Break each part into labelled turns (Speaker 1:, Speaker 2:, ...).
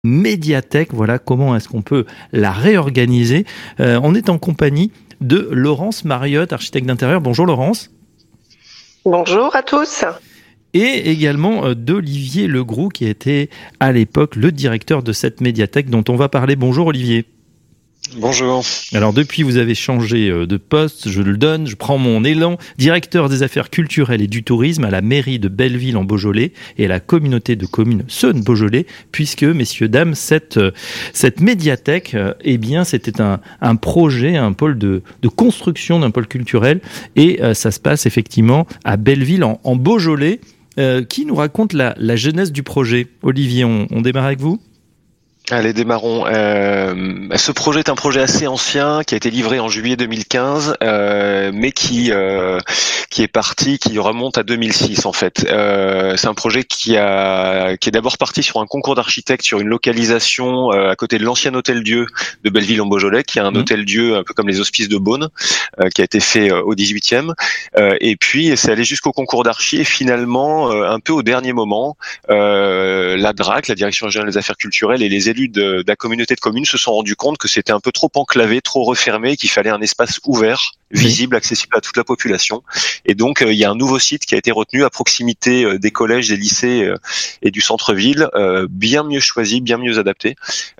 Speaker 1: médiathèque. Voilà comment est-ce qu'on peut la réorganiser. On est en compagnie de Laurence Mariotte, architecte d'intérieur. Bonjour Laurence.
Speaker 2: Bonjour à tous.
Speaker 1: Et également d'Olivier Legroux, qui était à l'époque le directeur de cette médiathèque dont on va parler. Bonjour Olivier.
Speaker 3: Bonjour.
Speaker 1: Alors depuis, vous avez changé de poste, je le donne, je prends mon élan, directeur des affaires culturelles et du tourisme à la mairie de Belleville en Beaujolais et à la communauté de communes Saône-Beaujolais, puisque, messieurs, dames, cette médiathèque, eh bien, c'était un projet, un pôle de construction d'un pôle culturel, et ça se passe effectivement à Belleville en Beaujolais. Qui nous raconte la genèse du projet? Olivier, on démarre avec vous?
Speaker 3: Allez, démarrons. Ce projet est un projet assez ancien qui a été livré en juillet 2015, mais qui est parti, qui remonte à 2006 en fait. C'est un projet qui est d'abord parti sur un concours d'architectes sur une localisation à côté de l'ancien hôtel-Dieu de Belleville en Beaujolais, qui est un hôtel-Dieu un peu comme les hospices de Beaune, qui a été fait au 18e. Et puis c'est allé jusqu'au concours d'archi et finalement, un peu au dernier moment, la DRAC, la Direction régionale des affaires culturelles, et les élus de la communauté de communes se sont rendus compte que c'était un peu trop enclavé, trop refermé, qu'il fallait un espace ouvert, visible, accessible à toute la population. Et donc il y a un nouveau site qui a été retenu à proximité des collèges, des lycées et du centre-ville, bien mieux choisi, bien mieux adapté.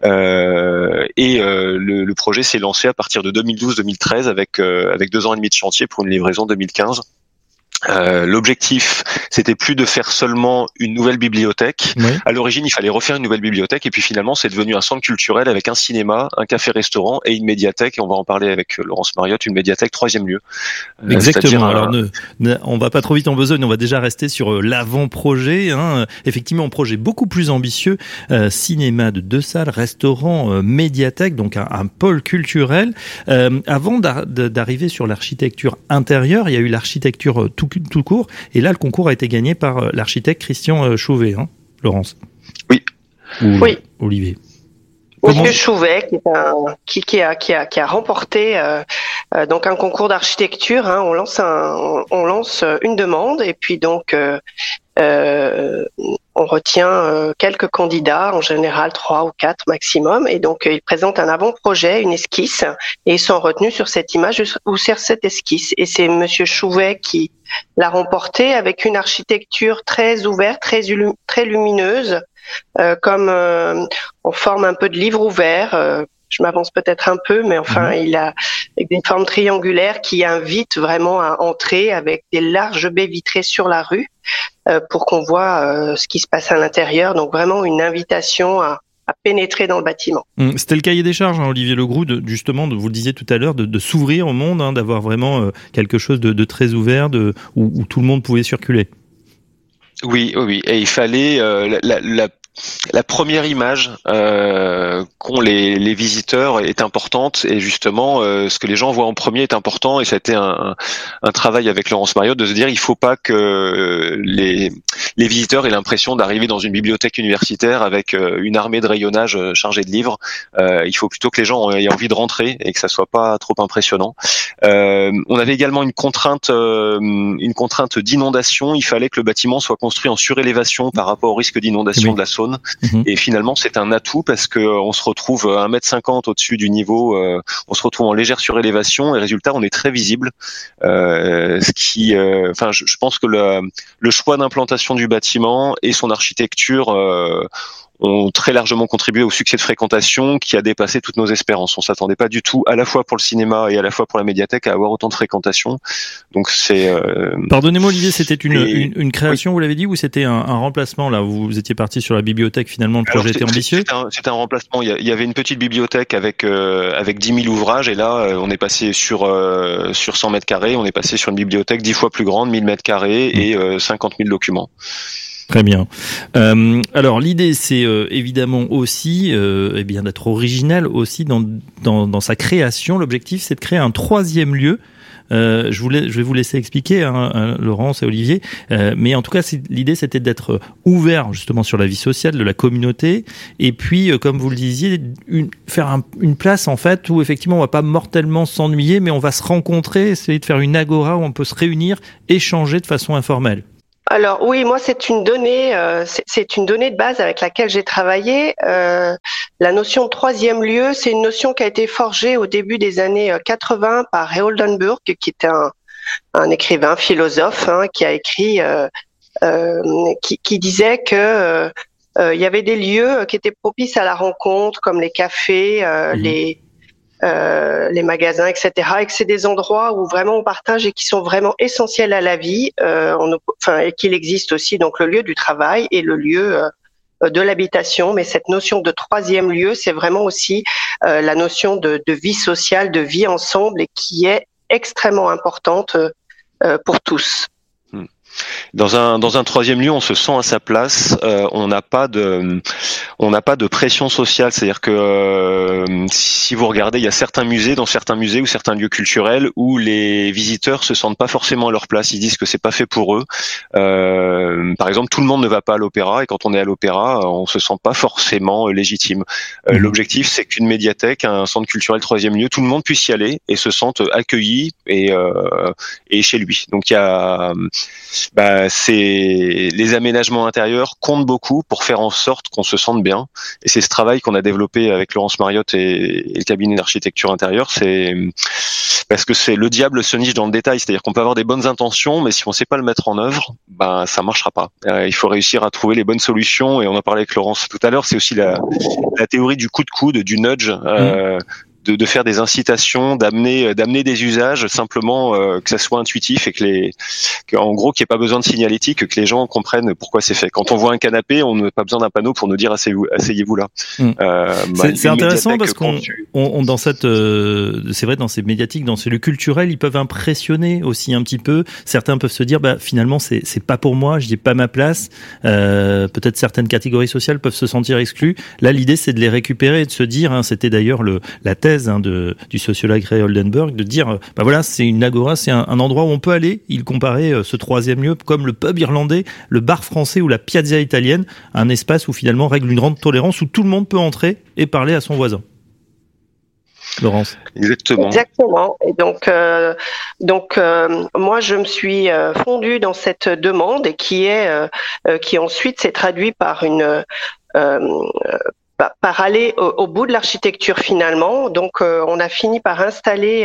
Speaker 3: Le projet s'est lancé à partir de 2012-2013 avec 2 ans et demi de chantier pour une livraison 2015. L'objectif, c'était plus de faire seulement une nouvelle bibliothèque. Oui. À l'origine, il fallait refaire une nouvelle bibliothèque, et puis finalement, c'est devenu un centre culturel avec un cinéma, un café-restaurant et une médiathèque. Et on va en parler avec Laurence Mariotte, une médiathèque 3e lieu.
Speaker 1: Exactement. Alors, on va pas trop vite en besogne. On va déjà rester sur l'avant-projet. Effectivement, un projet beaucoup plus ambitieux. Cinéma de 2 salles, restaurant, médiathèque, donc un pôle culturel. Avant d'arriver sur l'architecture intérieure, il y a eu l'architecture tout court. Et là, le concours a été gagné par l'architecte Christian Chauvet, Laurence.
Speaker 3: Oui.
Speaker 2: Oui.
Speaker 1: Olivier.
Speaker 2: Monsieur Chauvet, qui a remporté donc un concours d'architecture. On lance une demande, et puis donc on retient quelques candidats, en général 3 ou 4 maximum, et donc ils présentent un avant-projet, une esquisse, et ils sont retenus sur cette image ou sur cette esquisse. Et c'est Monsieur Chouvet qui l'a remporté avec une architecture très ouverte, très lumineuse, comme en forme un peu de livre ouvert. Je m'avance peut-être un peu, mais enfin, il a une forme triangulaire qui invite vraiment à entrer avec des larges baies vitrées sur la rue pour qu'on voit ce qui se passe à l'intérieur. Donc vraiment une invitation à pénétrer dans le bâtiment.
Speaker 1: C'était le cahier des charges, Olivier Legroux, justement, vous le disiez tout à l'heure, de s'ouvrir au monde, d'avoir vraiment quelque chose de très ouvert, où tout le monde pouvait circuler.
Speaker 3: Oui. Et il fallait la première image qu'ont les visiteurs est importante, et justement ce que les gens voient en premier est important, et ça a été un travail avec Laurence Mariotte de se dire il faut pas que les visiteurs aient l'impression d'arriver dans une bibliothèque universitaire avec une armée de rayonnage chargée de livres. Il faut plutôt que les gens aient envie de rentrer et que ça soit pas trop impressionnant. On avait également une contrainte d'inondation. Il fallait que le bâtiment soit construit en surélévation par rapport au risque d'inondation de la Saône. Et finalement, c'est un atout parce que on se retrouve à 1,50 m au-dessus du niveau, on se retrouve en légère surélévation, et résultat, on est très visible. Je pense que le choix d'implantation du bâtiment et son architecture ont très largement contribué au succès de fréquentation qui a dépassé toutes nos espérances. On s'attendait pas du tout, à la fois pour le cinéma et à la fois pour la médiathèque, à avoir autant de fréquentation. Donc c'est.
Speaker 1: Pardonnez-moi Olivier, c'était une création, oui. Vous l'avez dit, ou c'était un remplacement là? Vous étiez parti sur la bibliothèque, finalement le projet était ambitieux.
Speaker 3: C'était un remplacement. Il y avait une petite bibliothèque avec 10 000 ouvrages, et là on est passé sur 100 mètres carrés. On est passé sur une bibliothèque 10 fois plus grande, 1000 mètres carrés et 50 000 documents.
Speaker 1: Très bien. Alors l'idée, c'est évidemment aussi d'être original aussi dans sa création. L'objectif, c'est de créer un 3e lieu. Je vais vous laisser expliquer, Laurence et Olivier. Mais en tout cas, l'idée, c'était d'être ouvert justement sur la vie sociale de la communauté. Et puis, comme vous le disiez, faire une place en fait où effectivement, on va pas mortellement s'ennuyer, mais on va se rencontrer, essayer de faire une agora où on peut se réunir, échanger de façon informelle.
Speaker 2: Alors oui, moi c'est une donnée, c'est une donnée de base avec laquelle j'ai travaillé. La notion de troisième lieu, c'est une notion qui a été forgée au début des années 80 par Ray Oldenburg, qui était un écrivain, philosophe, qui a écrit, qui disait que il y avait des lieux qui étaient propices à la rencontre, comme les cafés, les magasins, etc. Et que c'est des endroits où vraiment on partage et qui sont vraiment essentiels à la vie. Et qu'il existe aussi donc le lieu du travail et le lieu de l'habitation. Mais cette notion de troisième lieu, c'est vraiment aussi la notion de vie sociale, de vie ensemble, et qui est extrêmement importante pour tous.
Speaker 3: Dans un troisième lieu, on se sent à sa place. On n'a pas de pression sociale. C'est-à-dire que si vous regardez, il y a certains musées ou certains lieux culturels où les visiteurs se sentent pas forcément à leur place. Ils disent que c'est pas fait pour eux. Par exemple, tout le monde ne va pas à l'opéra, et quand on est à l'opéra, on se sent pas forcément légitime. L'objectif, c'est qu'une médiathèque, un centre culturel troisième lieu, tout le monde puisse y aller et se sente accueilli et chez lui. Donc il y a les aménagements intérieurs comptent beaucoup pour faire en sorte qu'on se sente bien. Et c'est ce travail qu'on a développé avec Laurence Mariotte et le cabinet d'architecture intérieure. C'est parce que le diable se niche dans le détail. C'est-à-dire qu'on peut avoir des bonnes intentions, mais si on sait pas le mettre en œuvre, ça marchera pas. Il faut réussir à trouver les bonnes solutions. Et on en parlait avec Laurence tout à l'heure. C'est aussi la théorie du coup de coude, du nudge. De faire des incitations, d'amener des usages simplement, que ça soit intuitif, et en gros qu'il n'y ait pas besoin de signalétique, que les gens comprennent pourquoi c'est fait. Quand on voit un canapé, on n'a pas besoin d'un panneau pour nous dire asseyez-vous là.
Speaker 1: C'est intéressant parce qu'on dans cette c'est vrai, dans ces médiatiques, dans ces lieux culturels, ils peuvent impressionner aussi un petit peu. Certains peuvent se dire finalement c'est pas pour moi, je n'ai pas ma place. Peut-être certaines catégories sociales peuvent se sentir exclues. Là, l'idée c'est de les récupérer et de se dire, c'était d'ailleurs la thèse du sociologue Ray Oldenburg, de dire voilà, c'est une agora, c'est un endroit où on peut aller. Il comparait ce troisième lieu comme le pub irlandais, le bar français ou la piazza italienne, un espace où finalement règle une grande tolérance, où tout le monde peut entrer et parler à son voisin. Laurence.
Speaker 2: Exactement. Et donc moi je me suis fondue dans cette demande, et qui ensuite s'est traduit par par aller au bout de l'architecture finalement. Donc on a fini par installer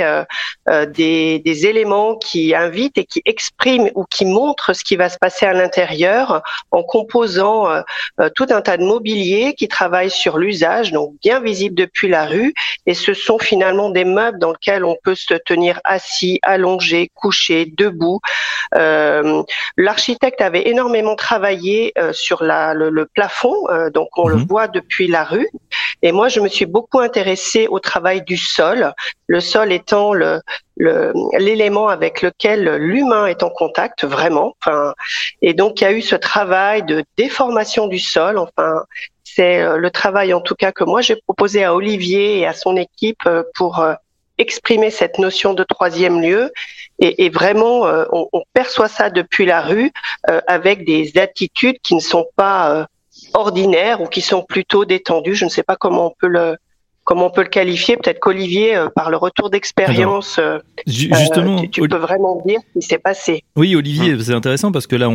Speaker 2: des éléments qui invitent et qui expriment ou qui montrent ce qui va se passer à l'intérieur, en composant tout un tas de mobilier qui travaille sur l'usage, donc bien visible depuis la rue. Et ce sont finalement des meubles dans lesquels on peut se tenir assis, allongé, couché, debout. L'architecte avait énormément travaillé sur le plafond, donc on le voit depuis la rue. Et moi, je me suis beaucoup intéressée au travail du sol, le sol étant l'élément avec lequel l'humain est en contact vraiment. Et donc il y a eu ce travail de déformation du sol. C'est le travail en tout cas que moi j'ai proposé à Olivier et à son équipe pour exprimer cette notion de troisième lieu. Et vraiment, on perçoit ça depuis la rue, avec des attitudes qui ne sont pas ordinaires, ou qui sont plutôt détendues. Je ne sais pas comment on peut le qualifier. Peut-être qu'Olivier, par le retour d'expérience,
Speaker 1: justement,
Speaker 2: tu peux vraiment dire ce qui s'est passé.
Speaker 1: Oui, Olivier, c'est intéressant parce que là,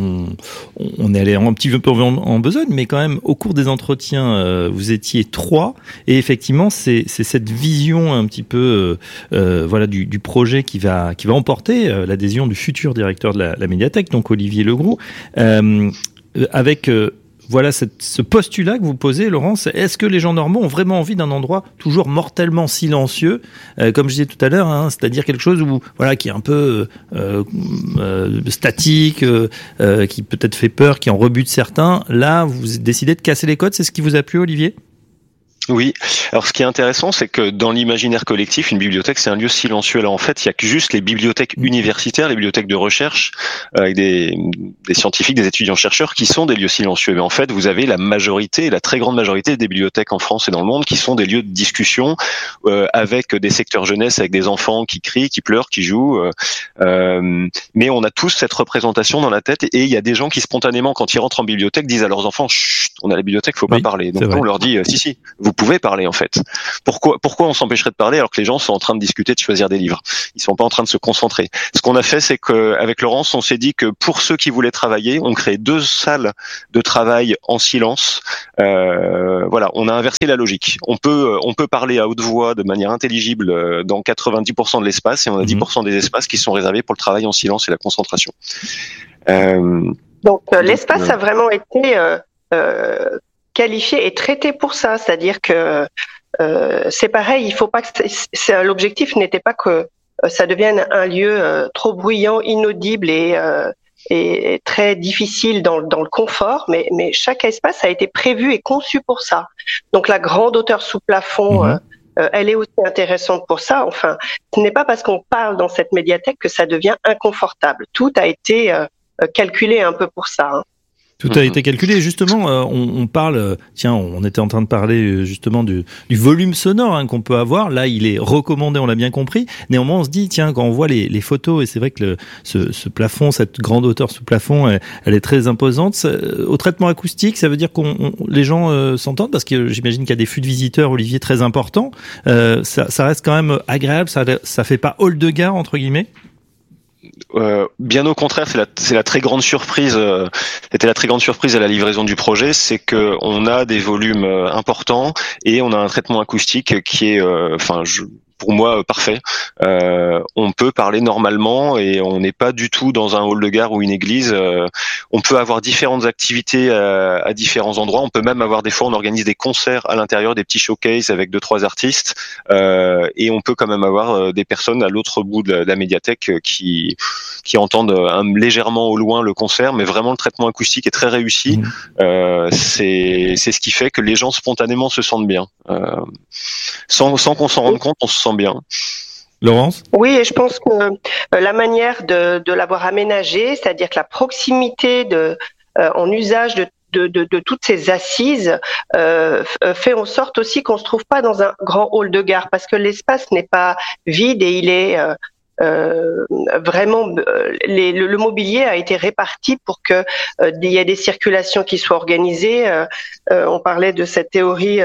Speaker 1: on est allé un petit peu en besogne, mais quand même, au cours des entretiens, vous étiez 3, et effectivement, c'est cette vision un petit peu, du projet qui va emporter l'adhésion du futur directeur de la médiathèque, donc Olivier Legroux, avec voilà ce postulat que vous posez, Laurence. Est-ce que les gens normaux ont vraiment envie d'un endroit toujours mortellement silencieux, comme je disais tout à l'heure, c'est-à-dire quelque chose qui est un peu statique, qui peut-être fait peur, qui en rebute certains. Là, vous décidez de casser les codes. C'est ce qui vous a plu, Olivier ?
Speaker 3: Oui. Alors, ce qui est intéressant, c'est que dans l'imaginaire collectif, une bibliothèque, c'est un lieu silencieux. Là, en fait, il y a que juste les bibliothèques universitaires, les bibliothèques de recherche, avec des scientifiques, des étudiants-chercheurs, qui sont des lieux silencieux. Mais en fait, vous avez la très grande majorité des bibliothèques en France et dans le monde qui sont des lieux de discussion, avec des secteurs jeunesse, avec des enfants qui crient, qui pleurent, qui jouent. Mais on a tous cette représentation dans la tête, et il y a des gens qui spontanément, quand ils rentrent en bibliothèque, disent à leurs enfants, chut, on a la bibliothèque, faut pas parler. Donc on leur dit, si, vous pouvez parler en fait. Pourquoi on s'empêcherait de parler alors que les gens sont en train de discuter, de choisir des livres? Ils sont pas en train de se concentrer. Ce qu'on a fait, c'est qu'avec Laurence, on s'est dit que pour ceux qui voulaient travailler, on crée 2 salles de travail en silence. Voilà, on a inversé la logique. On peut parler à haute voix de manière intelligible dans 90% de l'espace, et on a 10% des espaces qui sont réservés pour le travail en silence et la concentration.
Speaker 2: Donc l'espace a vraiment été qualifié et traité pour ça, c'est-à-dire que c'est pareil, il faut pas que l'objectif n'était pas que ça devienne un lieu trop bruyant, inaudible et très difficile dans le confort, mais chaque espace a été prévu et conçu pour ça. Donc la grande hauteur sous plafond, elle est aussi intéressante pour ça. Enfin, ce n'est pas parce qu'on parle dans cette médiathèque que ça devient inconfortable. Tout a été calculé un peu pour ça. Hein.
Speaker 1: Tout a été calculé. Justement, on parle, on était en train de parler justement du volume sonore qu'on peut avoir. Là, il est recommandé, on l'a bien compris. Néanmoins, on se dit, quand on voit les photos, et c'est vrai que ce plafond, cette grande hauteur sous plafond, elle est très imposante. Au traitement acoustique, ça veut dire les gens s'entendent, parce que j'imagine qu'il y a des flux de visiteurs, Olivier, très importants. Ça reste quand même agréable. Ça fait pas hall de gare entre guillemets.
Speaker 3: Bien au contraire, c'est la très grande surprise. C'était la très grande surprise à la livraison du projet, c'est que on a des volumes importants et on a un traitement acoustique qui est, pour moi, parfait. On peut parler normalement et on n'est pas du tout dans un hall de gare ou une église. On peut avoir différentes activités à différents endroits. On peut même avoir des fois, on organise des concerts à l'intérieur, des petits showcases avec 2-3 artistes. Et on peut quand même avoir des personnes à l'autre bout de la médiathèque qui entendent légèrement au loin le concert, mais vraiment le traitement acoustique est très réussi. C'est ce qui fait que les gens spontanément se sentent bien. Sans qu'on s'en rende compte, on se sent bien.
Speaker 1: Laurence ?
Speaker 2: Oui, et je pense que la manière de l'avoir aménagé, c'est-à-dire que la proximité en usage de toutes ces assises fait en sorte aussi qu'on se trouve pas dans un grand hall de gare, parce que l'espace n'est pas vide et il est vraiment le mobilier a été réparti pour que il y ait des circulations qui soient organisées. On parlait de cette théorie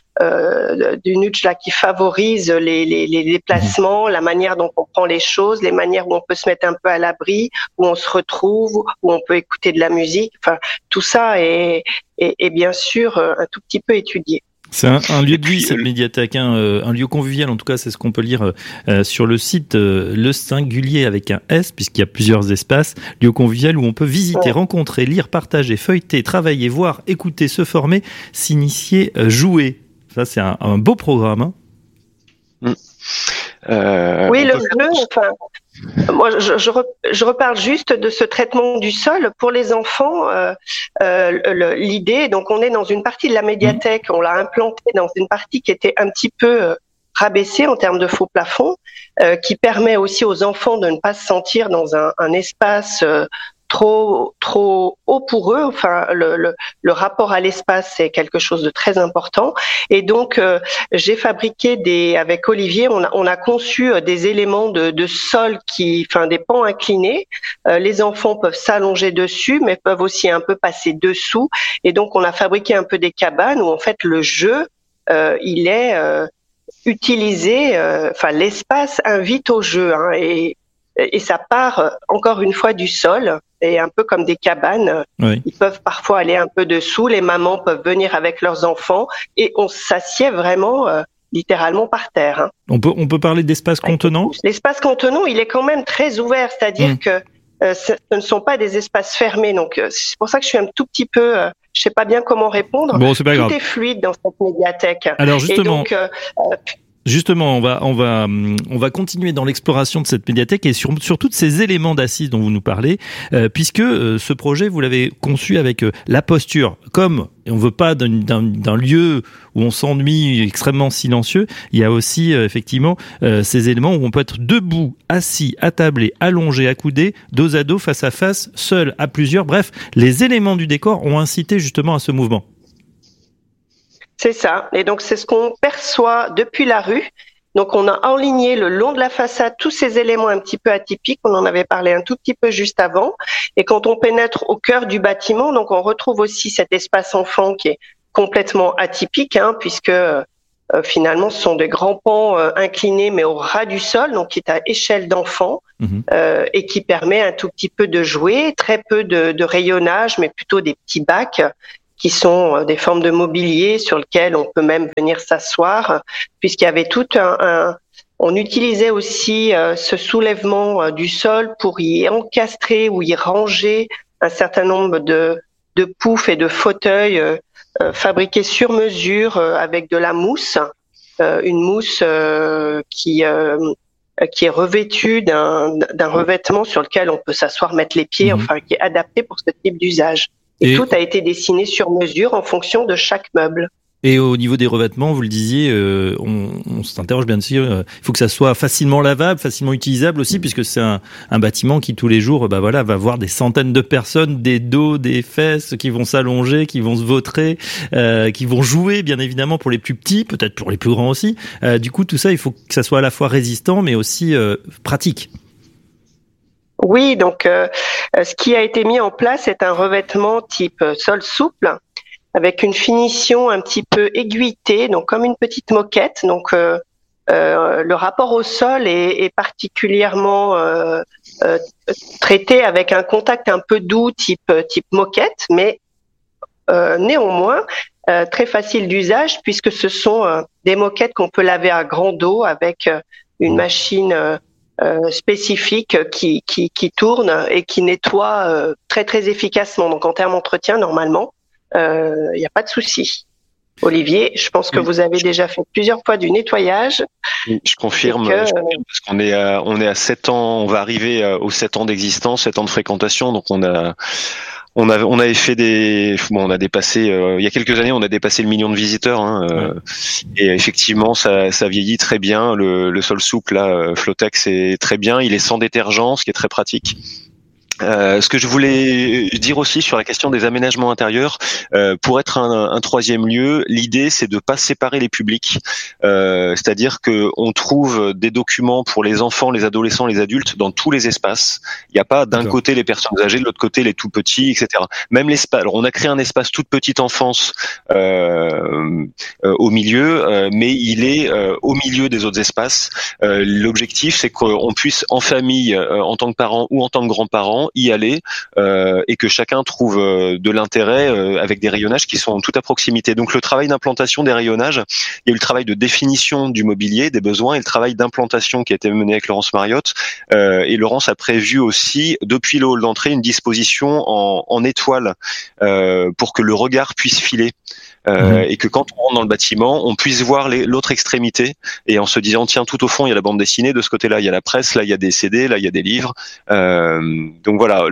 Speaker 2: du Nutsch là qui favorise les déplacements, la manière dont on prend les choses, les manières où on peut se mettre un peu à l'abri, où on se retrouve, où on peut écouter de la musique. Enfin, tout ça est bien sûr un tout petit peu étudié.
Speaker 1: C'est un lieu de vie, cette médiathèque, un lieu convivial, en tout cas c'est ce qu'on peut lire sur le site Le Singulier avec un S, puisqu'il y a plusieurs espaces, lieu convivial où on peut visiter, rencontrer, lire, partager, feuilleter, travailler, voir, écouter, se former, s'initier, jouer. Ça c'est un beau programme.
Speaker 2: Oui, le jeu, enfin... Moi, je reparle juste de ce traitement du sol pour les enfants. L'idée, donc, on est dans une partie de la médiathèque, on l'a implanté dans une partie qui était un petit peu rabaissée en termes de faux plafond, qui permet aussi aux enfants de ne pas se sentir dans un espace trop haut pour eux. Enfin, le rapport à l'espace, c'est quelque chose de très important. Et donc, j'ai fabriqué avec Olivier, on a conçu des éléments de sol des pans inclinés. Les enfants peuvent s'allonger dessus, mais peuvent aussi un peu passer dessous. Et donc, on a fabriqué un peu des cabanes où en fait le jeu, il est utilisé. L'espace invite au jeu, hein, et ça part encore une fois du sol, et un peu comme des cabanes. Oui. Ils peuvent parfois aller un peu dessous, les mamans peuvent venir avec leurs enfants et on s'assied vraiment littéralement par terre. Hein.
Speaker 1: On peut parler d'espace contenant ?
Speaker 2: L'espace contenant, il est quand même très ouvert, c'est-à-dire que ce ne sont pas des espaces fermés. Donc c'est pour ça que je suis un tout petit peu... je sais pas bien comment répondre.
Speaker 1: Bon, c'est pas grave.
Speaker 2: Tout est fluide dans cette médiathèque.
Speaker 1: Alors justement...
Speaker 2: Et donc,
Speaker 1: justement, on va continuer dans l'exploration de cette médiathèque et sur tous ces éléments d'assises dont vous nous parlez, puisque ce projet, vous l'avez conçu avec la posture. Comme on veut pas d'un lieu où on s'ennuie, extrêmement silencieux, il y a aussi effectivement ces éléments où on peut être debout, assis, attablé, allongé, accoudé, dos à dos, face à face, seul, à plusieurs. Bref, les éléments du décor ont incité justement à ce mouvement.
Speaker 2: C'est ça. Et donc, c'est ce qu'on perçoit depuis la rue. Donc, on a enligné le long de la façade tous ces éléments un petit peu atypiques. On en avait parlé un tout petit peu juste avant. Et quand on pénètre au cœur du bâtiment, donc on retrouve aussi cet espace enfant qui est complètement atypique, puisque finalement, ce sont des grands pans inclinés, mais au ras du sol, donc qui est à échelle d'enfant, et qui permet un tout petit peu de jouer, très peu de rayonnage, mais plutôt des petits bacs qui sont des formes de mobilier sur lesquels on peut même venir s'asseoir, puisqu'il y avait tout on utilisait aussi ce soulèvement du sol pour y encastrer ou y ranger un certain nombre de poufs et de fauteuils fabriqués sur mesure avec de la mousse, une mousse qui est revêtue d'un revêtement sur lequel on peut s'asseoir, mettre les pieds, enfin qui est adapté pour ce type d'usage. Et tout a été dessiné sur mesure en fonction de chaque meuble.
Speaker 1: Et au niveau des revêtements, vous le disiez, on s'interroge bien sûr, il faut que ça soit facilement lavable, facilement utilisable aussi, puisque c'est un bâtiment qui tous les jours, va voir des centaines de personnes, des dos, des fesses, qui vont s'allonger, qui vont se vautrer, qui vont jouer, bien évidemment, pour les plus petits, peut-être pour les plus grands aussi. Du coup, tout ça, il faut que ça soit à la fois résistant, mais aussi pratique.
Speaker 2: Oui, donc ce qui a été mis en place est un revêtement type sol souple, avec une finition un petit peu aiguïtée, donc comme une petite moquette. Donc le rapport au sol est particulièrement traité avec un contact un peu doux, type moquette, mais néanmoins très facile d'usage, puisque ce sont des moquettes qu'on peut laver à grande eau avec une machine spécifique qui tourne et qui nettoie très très efficacement. Donc en termes d'entretien, normalement, il n'y a pas de souci. Olivier, je pense que vous avez déjà fait plusieurs fois du nettoyage.
Speaker 3: Oui, je confirme, parce qu'on est à 7 ans, on va arriver aux 7 ans d'existence, 7 ans de fréquentation, donc on avait fait on a dépassé, il y a quelques années, on a dépassé le million de visiteurs, et effectivement, ça vieillit très bien. Le sol souple, là, Flotex, est très bien. Il est sans détergent, ce qui est très pratique. Ce que je voulais dire aussi sur la question des aménagements intérieurs, pour être un troisième lieu, l'idée c'est de pas séparer les publics, c'est-à-dire que on trouve des documents pour les enfants, les adolescents, les adultes dans tous les espaces. Il n'y a pas d'un côté les personnes âgées, de l'autre côté les tout petits, etc. Même l'espace. Alors on a créé un espace toute petite enfance au milieu, mais il est au milieu des autres espaces. L'objectif c'est qu'on puisse en famille, en tant que parents ou en tant que grands-parents, y aller et que chacun trouve de l'intérêt avec des rayonnages qui sont tout à proximité. Donc le travail d'implantation des rayonnages, il y a eu le travail de définition du mobilier, des besoins, et le travail d'implantation qui a été mené avec Laurence Mariotte. Et Laurence a prévu aussi, depuis le hall d'entrée, une disposition en étoile pour que le regard puisse filer. Et que quand on rentre dans le bâtiment, on puisse voir l'autre extrémité, et en se disant tiens, tout au fond il y a la bande dessinée, de ce côté-là il y a la presse, là il y a des CD, là il y a des livres. Donc voilà,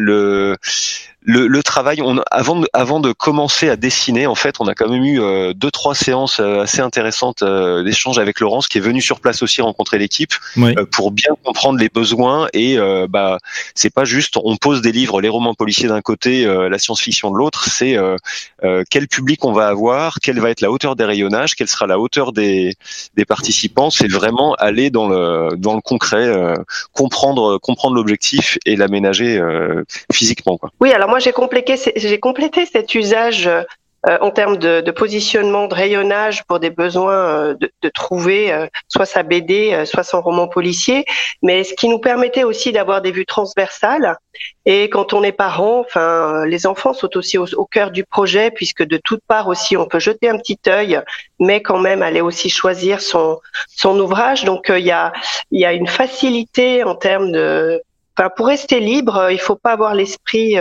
Speaker 3: le travail, avant de commencer à dessiner, en fait, on a quand même eu 2-3 séances assez intéressantes d'échanges avec Laurence, qui est venue sur place aussi rencontrer l'équipe, pour bien comprendre les besoins. Et c'est pas juste on pose des livres, les romans policiers d'un côté, la science-fiction de l'autre. C'est quel public on va avoir, quelle va être la hauteur des rayonnages, quelle sera la hauteur des participants. C'est vraiment aller dans le concret, comprendre l'objectif et l'aménager physiquement, quoi.
Speaker 2: Oui, alors moi j'ai complété cet usage en termes de positionnement, de rayonnage pour des besoins de trouver soit sa BD, soit son roman policier, mais ce qui nous permettait aussi d'avoir des vues transversales. Et quand on est parent, les enfants sont aussi au cœur du projet, puisque de toutes parts aussi on peut jeter un petit œil, mais quand même aller aussi choisir son ouvrage. Donc il y a une facilité en termes pour rester libre, il faut pas avoir l'esprit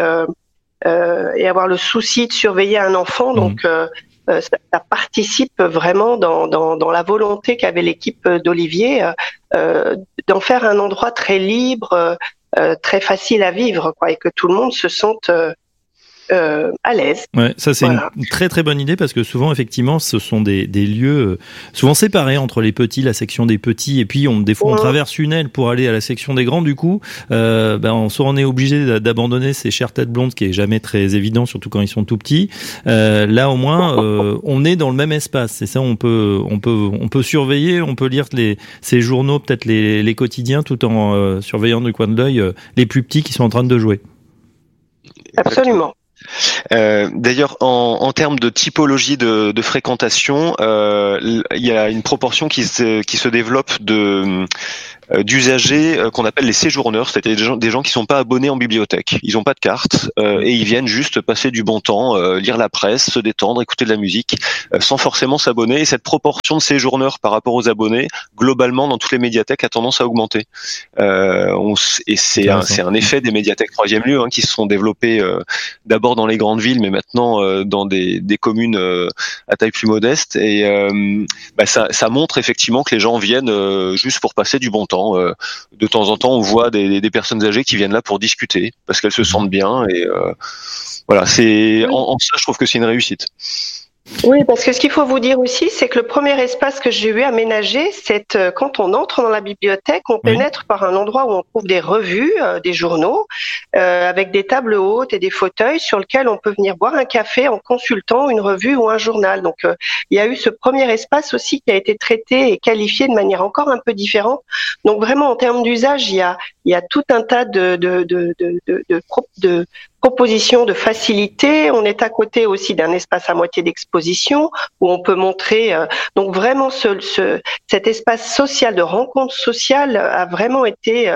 Speaker 2: et avoir le souci de surveiller un enfant. Donc, ça participe vraiment dans la volonté qu'avait l'équipe d'Olivier d'en faire un endroit très libre, très facile à vivre, quoi, et que tout le monde se sente à l'aise.
Speaker 1: Ouais, ça c'est une très très bonne idée, parce que souvent effectivement ce sont des lieux souvent séparés entre les petits, la section des petits, et puis des fois on traverse une aile pour aller à la section des grands. Du coup, soit on est obligé d'abandonner ces chères têtes blondes, ce qui est jamais très évident, surtout quand ils sont tout petits. Là au moins on est dans le même espace. C'est ça, on peut surveiller, on peut lire ces journaux, peut-être les quotidiens, tout en surveillant du coin de l'œil les plus petits qui sont en train de jouer.
Speaker 2: Absolument.
Speaker 3: D'ailleurs, en termes de typologie de fréquentation, il y a une proportion qui se développe d'usagers qu'on appelle les séjourneurs, c'est-à-dire des gens qui sont pas abonnés en bibliothèque. Ils ont pas de carte et ils viennent juste passer du bon temps, lire la presse, se détendre, écouter de la musique, sans forcément s'abonner. Et cette proportion de séjourneurs par rapport aux abonnés, globalement, dans toutes les médiathèques, a tendance à augmenter. Et c'est un effet des médiathèques troisième lieu qui se sont développées d'abord dans les grandes villes, mais maintenant dans des communes à taille plus modeste. Et ça montre effectivement que les gens viennent juste pour passer du bon temps. De temps en temps, on voit des personnes âgées qui viennent là pour discuter parce qu'elles se sentent bien. Et voilà, en ça, je trouve que c'est une réussite.
Speaker 2: Oui, parce que ce qu'il faut vous dire aussi, c'est que le premier espace que j'ai eu aménagé, c'est quand on entre dans la bibliothèque, on pénètre par un endroit où on trouve des revues, des journaux, avec des tables hautes et des fauteuils sur lesquels on peut venir boire un café en consultant une revue ou un journal. Donc, il y a eu ce premier espace aussi qui a été traité et qualifié de manière encore un peu différente. Donc, vraiment, en termes d'usage, il y a tout un tas de proposition de facilité. On est à côté aussi d'un espace à moitié d'exposition où on peut montrer. Donc vraiment, cet espace social de rencontre sociale a vraiment été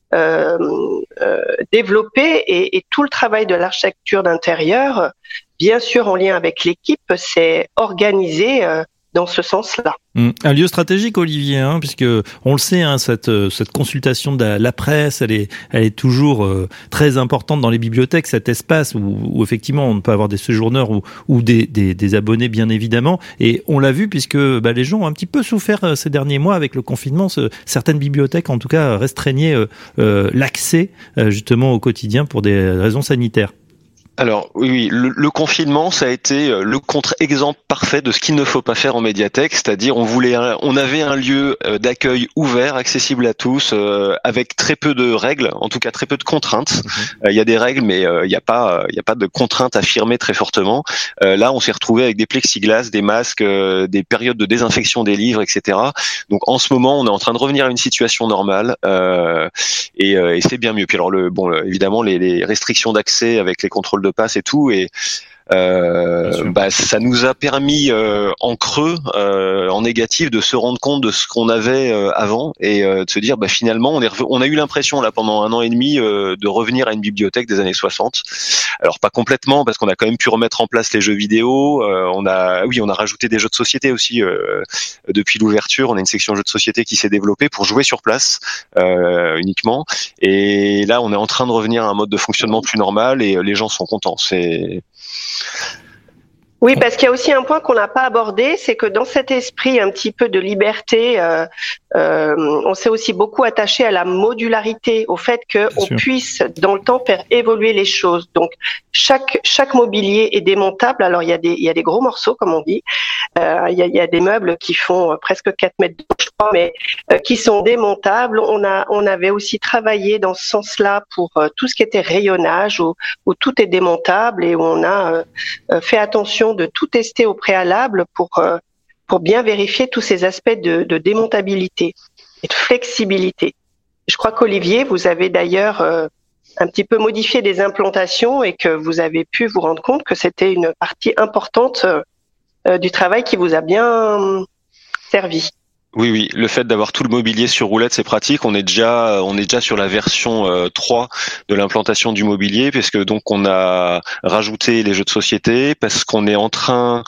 Speaker 2: développé et tout le travail de l'architecture d'intérieur, bien sûr en lien avec l'équipe, s'est organisé dans ce sens-là.
Speaker 1: Un lieu stratégique, Olivier, puisque on le sait, cette consultation de la presse, elle est toujours très importante dans les bibliothèques, cet espace où effectivement on peut avoir des séjourneurs ou des abonnés bien évidemment. Et on l'a vu puisque les gens ont un petit peu souffert ces derniers mois avec le confinement. Certaines bibliothèques, en tout cas, restreignaient l'accès justement au quotidien pour des raisons sanitaires.
Speaker 3: Alors oui, le confinement, ça a été le contre-exemple parfait de ce qu'il ne faut pas faire en médiathèque, c'est-à-dire on avait un lieu d'accueil ouvert, accessible à tous, avec très peu de règles, en tout cas très peu de contraintes. Il y a des règles, mais il n'y a pas de contraintes affirmées très fortement. Là, on s'est retrouvé avec des plexiglas, des masques, des périodes de désinfection des livres, etc. Donc en ce moment, on est en train de revenir à une situation normale et c'est bien mieux. Puis alors évidemment les restrictions d'accès avec les contrôles de passe et tout, et ça nous a permis en creux, en négatif, de se rendre compte de ce qu'on avait avant et de se dire finalement on a eu l'impression là pendant 1 an et demi de revenir à une bibliothèque des années 60. Alors pas complètement parce qu'on a quand même pu remettre en place les jeux vidéo, on a rajouté des jeux de société aussi depuis l'ouverture, on a une section jeux de société qui s'est développée pour jouer sur place uniquement, et là on est en train de revenir à un mode de fonctionnement plus normal et les gens sont contents.
Speaker 2: Oui, parce qu'il y a aussi un point qu'on n'a pas abordé, c'est que dans cet esprit un petit peu de liberté, on s'est aussi beaucoup attaché à la modularité, au fait qu'on puisse dans le temps faire évoluer les choses. Donc chaque mobilier est démontable. Alors il y a des gros morceaux comme on dit, il y a des meubles qui font presque 4 mètres de haut, je crois, mais qui sont démontables. On avait aussi travaillé dans ce sens-là pour tout ce qui était rayonnage où tout est démontable et où on a fait attention de tout tester au préalable pour bien vérifier tous ces aspects de démontabilité et de flexibilité. Je crois qu'Olivier, vous avez d'ailleurs un petit peu modifié des implantations et que vous avez pu vous rendre compte que c'était une partie importante du travail qui vous a bien servi.
Speaker 3: Oui, le fait d'avoir tout le mobilier sur roulette, c'est pratique. On est déjà sur la version 3 de l'implantation du mobilier, parce que donc on a rajouté les jeux de société, parce qu'on est en train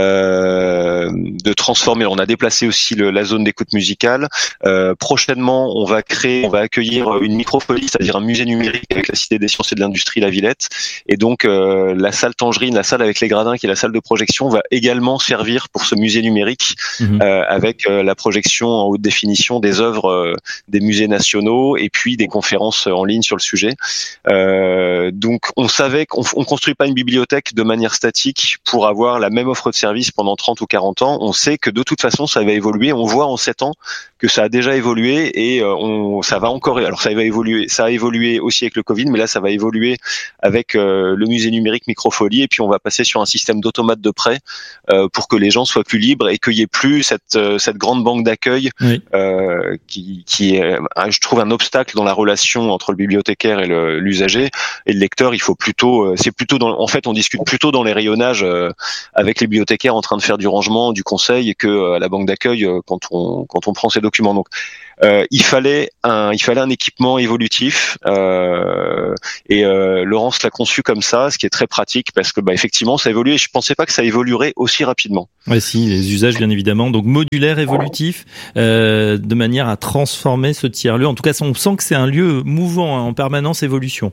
Speaker 3: de transformer. On a déplacé aussi la zone d'écoute musicale. Prochainement, on va accueillir une microfolie, c'est-à-dire un musée numérique avec la Cité des Sciences et de l'Industrie, la Villette. Et donc la salle Tangerine, la salle avec les gradins, qui est la salle de projection, va également servir pour ce musée numérique avec la projection en haute définition des œuvres des musées nationaux et puis des conférences en ligne sur le sujet. Donc on savait qu'on construit pas une bibliothèque de manière statique pour avoir la même offre de service pendant 30 ou 40 ans. On sait que de toute façon ça va évoluer. On voit en 7 ans que ça a déjà évolué et ça va encore. Alors ça a évolué aussi avec le Covid, mais là ça va évoluer avec le musée numérique Microfolie, et puis on va passer sur un système d'automates de prêt pour que les gens soient plus libres et qu'il n'y ait plus cette grande banque banque d'accueil,
Speaker 1: Oui.
Speaker 3: qui est, je trouve, un obstacle dans la relation entre le bibliothécaire et l'usager. Et le lecteur, il faut plutôt, en fait, on discute plutôt dans les rayonnages avec les bibliothécaires en train de faire du rangement, du conseil, que à la banque d'accueil quand on prend ces documents. Donc il fallait un équipement évolutif et Laurence l'a conçu comme ça, ce qui est très pratique parce que effectivement ça évolue et je pensais pas que ça évoluerait aussi rapidement.
Speaker 1: Ouais, si, les usages bien évidemment, donc modulaire, évolutif, de manière à transformer ce tiers-lieu. En tout cas, on sent que c'est un lieu mouvant, en permanence évolution.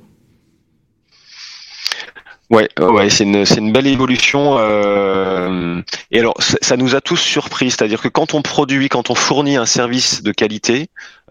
Speaker 3: Ouais, c'est une belle évolution. Et alors, ça nous a tous surpris, c'est-à-dire que quand on fournit un service de qualité,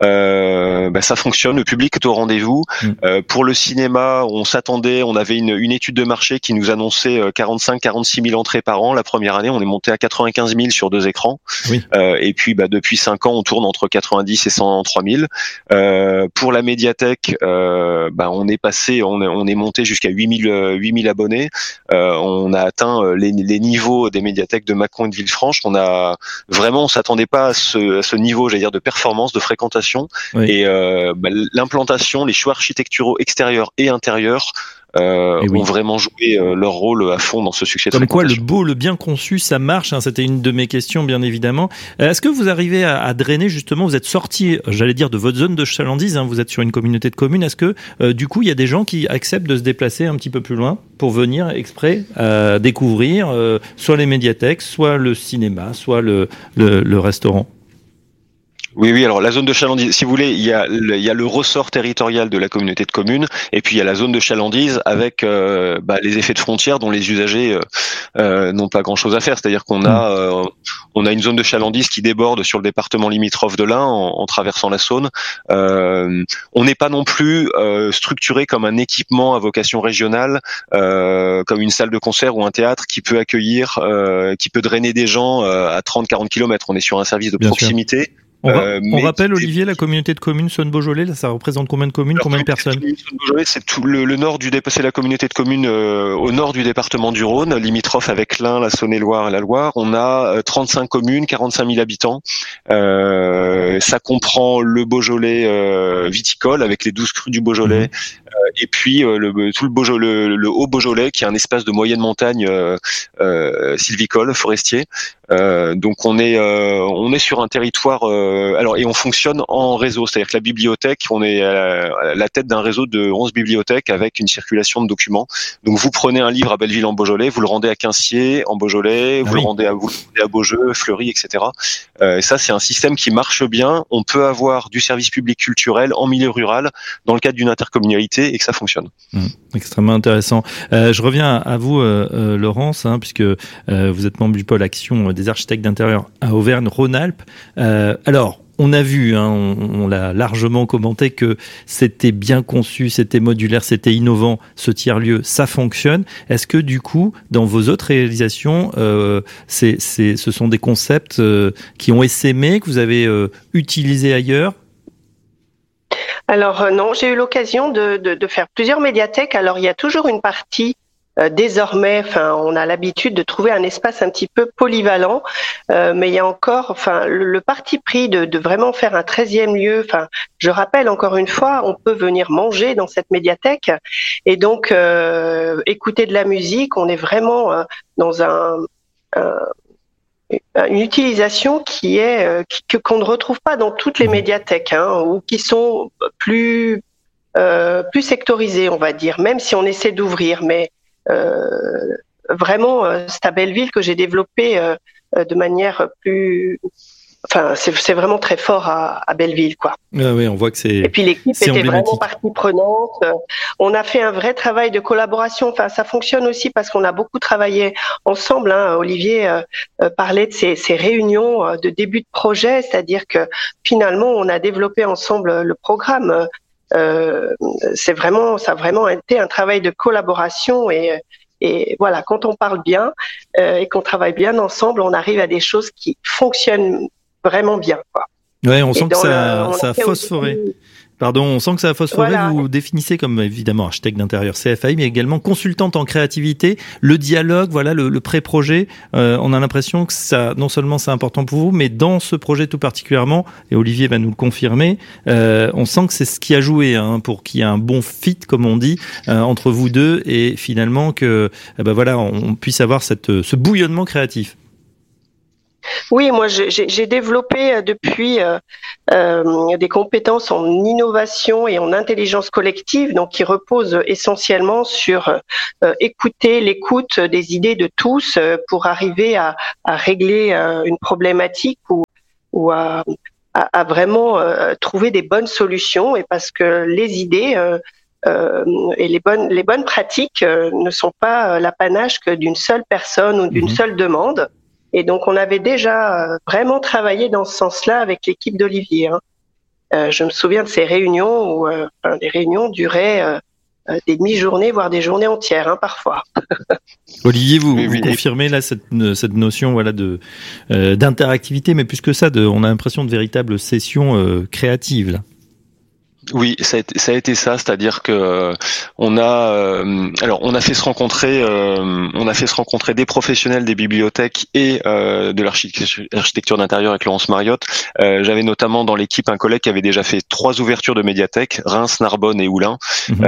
Speaker 3: ça fonctionne, le public est au rendez-vous. Pour le cinéma, on avait une étude de marché qui nous annonçait 45-46 000 entrées par an. La première année, on est monté à 95 000 sur 2 écrans. Oui. Et puis, depuis 5 ans, on tourne entre 90 et 103 000. Pour la médiathèque, on est monté jusqu'à 8 000 abonnés. On a atteint les niveaux des médiathèques de Mâcon et de Villefranche. On s'attendait pas à ce niveau, j'allais dire, de performance, de fréquentation. Oui. Et l'implantation, les choix architecturaux extérieurs et intérieurs ont vraiment joué leur rôle à fond dans ce succès.
Speaker 1: Comme quoi, le beau, le bien conçu, ça marche. C'était une de mes questions, bien évidemment. Est-ce que vous arrivez à drainer justement? Vous êtes sorti, j'allais dire, de votre zone de chalandise. Vous êtes sur une communauté de communes. Est-ce que du coup, il y a des gens qui acceptent de se déplacer un petit peu plus loin pour venir exprès découvrir soit les médiathèques, soit le cinéma, soit le restaurant?
Speaker 3: Oui. Alors la zone de chalandise, si vous voulez, il y a le ressort territorial de la communauté de communes, et puis il y a la zone de chalandise avec les effets de frontière dont les usagers n'ont pas grand-chose à faire. C'est-à-dire qu'on a une zone de chalandise qui déborde sur le département limitrophe de l'Ain en traversant la Saône. On n'est pas non plus structuré comme un équipement à vocation régionale, comme une salle de concert ou un théâtre qui peut accueillir, qui peut drainer des gens à 30-40 km. On est sur un service de proximité.
Speaker 1: On rappelle, Olivier, la communauté de communes Saône-Beaujolais, ça représente combien de communes, combien de personnes?
Speaker 3: Saône-Beaujolais, c'est tout le nord c'est la communauté de communes au nord du département du Rhône, limitrophe avec l'Ain, la Saône-et-Loire et la Loire. On a 35 communes, 45 000 habitants. Ça comprend le Beaujolais viticole avec les 12 crus du Beaujolais. Et puis tout le Beaujolais, le Haut-Beaujolais, qui est un espace de moyenne montagne sylvicole, forestier. Donc on est sur un territoire et on fonctionne en réseau, c'est-à-dire que la bibliothèque, on est à la tête d'un réseau de 11 bibliothèques avec une circulation de documents. Donc vous prenez un livre à Belleville en Beaujolais, vous le rendez à Quinciers en Beaujolais, vous le rendez à Beaujeu, Fleury, etc. Et ça, c'est un système qui marche bien. On peut avoir du service public culturel en milieu rural dans le cadre d'une intercommunalité et que ça fonctionne.
Speaker 1: Extrêmement intéressant. Je reviens à vous, Laurence, puisque vous êtes membre du pôle action des architectes d'intérieur à Auvergne-Rhône-Alpes. Alors, on a vu, on l'a largement commenté, que c'était bien conçu, c'était modulaire, c'était innovant, ce tiers-lieu, ça fonctionne. Est-ce que du coup, dans vos autres réalisations, ce sont des concepts qui ont essaimé, que vous avez utilisés ailleurs?
Speaker 2: Alors non, j'ai eu l'occasion de faire plusieurs médiathèques. Alors il y a toujours une partie désormais, on a l'habitude de trouver un espace un petit peu polyvalent, mais il y a encore, le parti pris de vraiment faire un 13e lieu. Je rappelle encore une fois, on peut venir manger dans cette médiathèque et donc écouter de la musique. On est vraiment dans une utilisation qui est qu'on ne retrouve pas dans toutes les médiathèques, ou qui sont plus sectorisées, on va dire, même si on essaie d'ouvrir, mais vraiment, c'est à Belleville que j'ai développé de manière plus. C'est vraiment très fort à Belleville, quoi.
Speaker 1: Oui, on voit que c'est.
Speaker 2: Et puis l'équipe était vraiment partie prenante. On a fait un vrai travail de collaboration. Ça fonctionne aussi parce qu'on a beaucoup travaillé ensemble. Olivier parlait de ces réunions de début de projet, c'est-à-dire que finalement, on a développé ensemble le programme. Ça a vraiment été un travail de collaboration et voilà, quand on parle bien et qu'on travaille bien ensemble, on arrive à des choses qui fonctionnent vraiment bien, quoi.
Speaker 1: Ouais, on sent que ça a phosphoré. Pardon, on sent que ça a phosphoré.
Speaker 2: Voilà.
Speaker 1: Vous définissez comme évidemment architecte d'intérieur CFAI, mais également consultante en créativité, le dialogue, voilà, le pré-projet. On a l'impression que ça, non seulement c'est important pour vous, mais dans ce projet tout particulièrement, et Olivier va nous le confirmer, on sent que c'est ce qui a joué pour qu'il y ait un bon fit, comme on dit, entre vous deux, et finalement que, voilà, on puisse avoir ce bouillonnement créatif.
Speaker 2: Oui, moi j'ai développé depuis des compétences en innovation et en intelligence collective, donc qui reposent essentiellement sur l'écoute des idées de tous pour arriver à régler une problématique ou à vraiment trouver des bonnes solutions, et parce que les idées et les bonnes pratiques ne sont pas l'apanage que d'une seule personne ou d'une seule demande. Et donc, on avait déjà vraiment travaillé dans ce sens-là avec l'équipe d'Olivier. Je me souviens de ces réunions où les réunions duraient des demi-journées, voire des journées entières, parfois.
Speaker 1: Olivier, vous confirmez là cette notion, voilà, d'interactivité, mais plus que ça, on a l'impression de véritables sessions créatives là.
Speaker 3: Oui, ça a été ça, c'est-à-dire que on a fait se rencontrer des professionnels des bibliothèques et de l'architecture d'intérieur avec Laurence Mariotte. J'avais notamment dans l'équipe un collègue qui avait déjà fait 3 ouvertures de médiathèques, Reims, Narbonne et Oulin.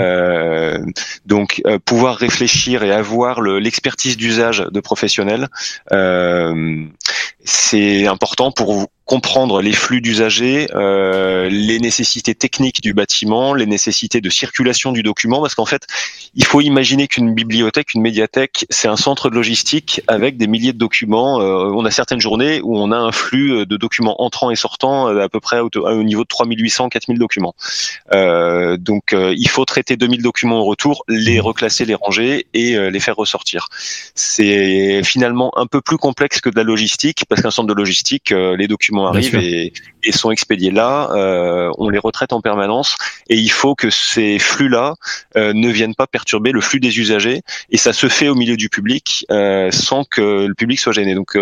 Speaker 3: Donc pouvoir réfléchir et avoir l'expertise d'usage de professionnels, c'est important pour comprendre les flux d'usagers, les nécessités techniques du bâtiment, les nécessités de circulation du document, parce qu'en fait, il faut imaginer qu'une bibliothèque, une médiathèque, c'est un centre de logistique avec des milliers de documents. On a certaines journées où on a un flux de documents entrants et sortants à peu près au niveau de 3800, 4000 documents. Donc, il faut traiter 2000 documents au retour, les reclasser, les ranger et les faire ressortir. C'est finalement un peu plus complexe que de la logistique, parce qu'un centre de logistique, les documents arrivent et sont expédiés là, on les retraite en permanence, et il faut que ces flux-là ne viennent pas perturber le flux des usagers, et ça se fait au milieu du public sans que le public soit gêné. Donc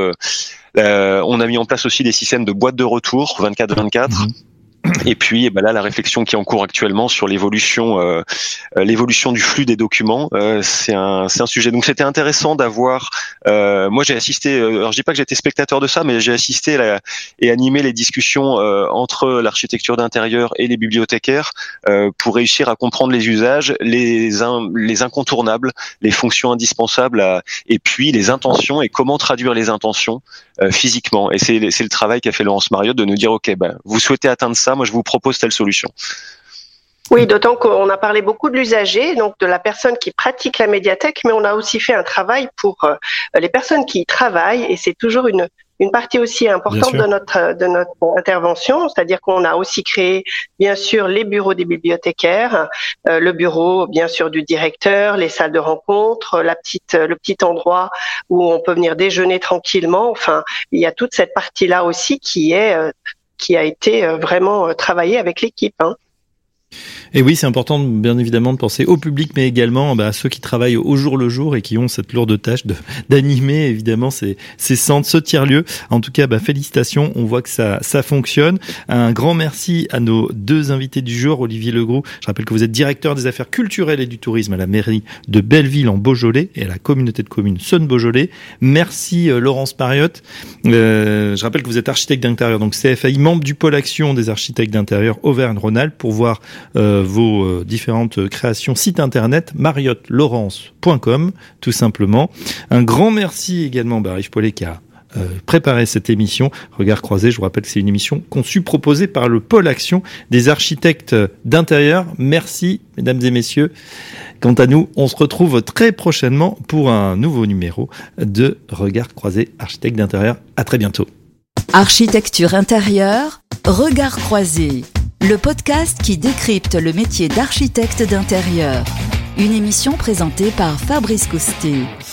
Speaker 3: on a mis en place aussi des systèmes de boîtes de retour 24/24. Et puis là, la réflexion qui est en cours actuellement sur l'évolution du flux des documents, c'est un sujet. Donc c'était intéressant d'avoir. Moi, j'ai assisté. Alors je dis pas que j'étais spectateur de ça, mais j'ai assisté et animé les discussions entre l'architecture d'intérieur et les bibliothécaires pour réussir à comprendre les usages, les incontournables, les fonctions indispensables, et puis les intentions et comment traduire les intentions physiquement. Et c'est le travail qu'a fait Laurence Mariotte, de nous dire vous souhaitez atteindre ça, moi je vous propose telle solution.
Speaker 2: Oui, d'autant qu'on a parlé beaucoup de l'usager, donc de la personne qui pratique la médiathèque, mais on a aussi fait un travail pour les personnes qui y travaillent, et c'est toujours une partie aussi importante de notre intervention, c'est-à-dire qu'on a aussi créé bien sûr les bureaux des bibliothécaires, le bureau bien sûr du directeur, les salles de rencontre, le petit endroit où on peut venir déjeuner tranquillement. Enfin, il y a toute cette partie-là aussi qui a été vraiment travaillée avec l'équipe.
Speaker 1: Et oui, c'est important bien évidemment de penser au public, mais également à ceux qui travaillent au jour le jour et qui ont cette lourde tâche d'animer évidemment ces centres, ce tiers-lieu. En tout cas, félicitations, on voit que ça fonctionne. Un grand merci à nos 2 invités du jour, Olivier Legroux. Je rappelle que vous êtes directeur des affaires culturelles et du tourisme à la mairie de Belleville en Beaujolais et à la communauté de communes Saône-Beaujolais. Merci Laurence Mariotte. Je rappelle que vous êtes architecte d'intérieur, donc CFAI, membre du pôle action des architectes d'intérieur Auvergne-Rhône-Alpes. Pour voir vos différentes créations, site internet mariottelawrence.com tout simplement. Un grand merci également à Yves Paulet qui a préparé cette émission. Regard croisé, je vous rappelle que c'est une émission conçue, proposée par le pôle action des architectes d'intérieur. Merci mesdames et messieurs. Quant à nous, on se retrouve très prochainement pour un nouveau numéro de Regard croisé, architecte d'intérieur. À très bientôt.
Speaker 4: Architecture intérieure, Regard croisé. Le podcast qui décrypte le métier d'architecte d'intérieur. Une émission présentée par Fabrice Coustet.